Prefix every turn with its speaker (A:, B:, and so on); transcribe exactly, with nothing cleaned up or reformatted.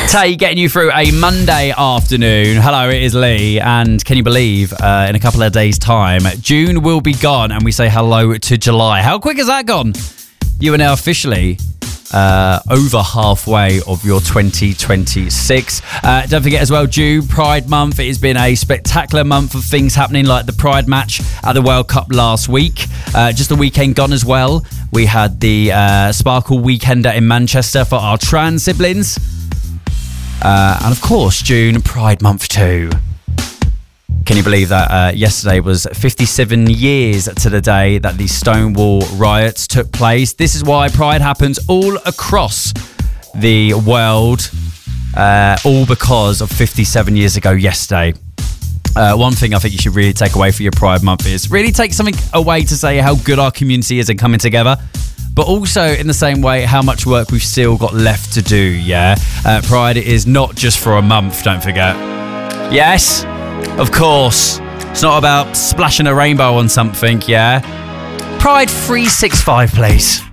A: Tay getting you through a Monday afternoon. Hello, it is Lee, and can you believe uh, in a couple of days' time, June will be gone, and we say hello to July. How quick has that gone? You are now officially uh, over halfway of your twenty twenty-six. Uh, don't forget as well, June, Pride Month. It has been a spectacular month of things happening, like the Pride match at the World Cup last week. Uh, just the weekend gone as well. We had the uh, Sparkle Weekender in Manchester for our trans siblings. Uh, and of course, June, Pride Month too. Can you believe that uh, yesterday was fifty-seven years to the day that the Stonewall riots took place? This is why Pride happens all across the world, uh, all because of fifty-seven years ago yesterday. Uh, one thing I think you should really take away for your Pride Month is really take something away to say how good our community is in coming together, but also in the same way how much work we've still got left to do, yeah? Uh, Pride is not just for a month, don't forget. Yes? Of course. It's not about splashing a rainbow on something, yeah? Pride three sixty-five, please.